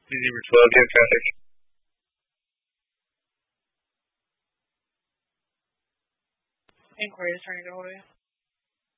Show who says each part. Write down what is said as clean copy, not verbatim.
Speaker 1: Number 12, get traffic.
Speaker 2: Inquiry is trying to go away.